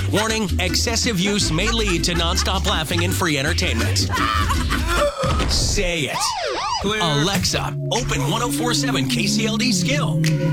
Warning, excessive use may lead to nonstop laughing and free entertainment. Say it. Clear. Alexa, open 1047 KCLD Skill.